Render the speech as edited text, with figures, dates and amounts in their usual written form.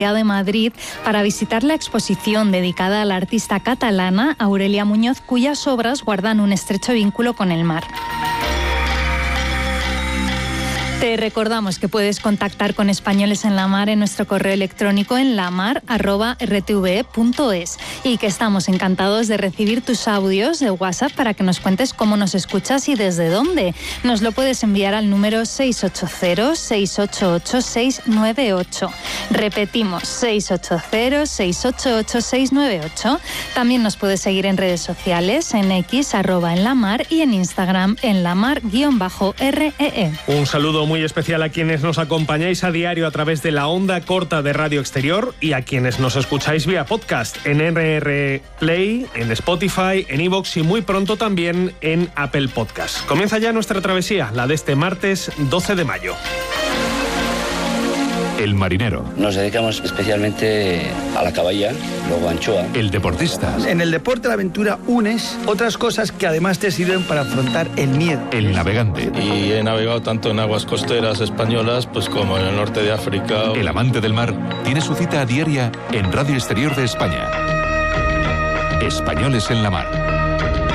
de Madrid para visitar la exposición dedicada a la artista catalana Aurelia Muñoz, cuyas obras guardan un estrecho vínculo con el mar. Te recordamos que puedes contactar con Españoles en la Mar en nuestro correo electrónico en lamar@rtve.es y que estamos encantados de recibir tus audios de WhatsApp para que nos cuentes cómo nos escuchas y desde dónde. Nos lo puedes enviar al número 680-688-698. Repetimos, 680-688-698. También nos puedes seguir en redes sociales, en X, @enlamar y en Instagram, enlamar_REE. Un saludo muy especial a quienes nos acompañáis a diario a través de la onda corta de Radio Exterior y a quienes nos escucháis vía podcast en NR Play, en Spotify, en iVoox y muy pronto también en Apple Podcast. Comienza ya nuestra travesía, la de este martes 12 de mayo. El marinero. Nos dedicamos especialmente a la caballa, luego anchoa. El deportista. En el deporte de la aventura unes otras cosas que además te sirven para afrontar el miedo. El navegante. Y he navegado tanto en aguas costeras españolas pues como en el norte de África. El amante del mar tiene su cita diaria en Radio Exterior de España. Españoles en la Mar.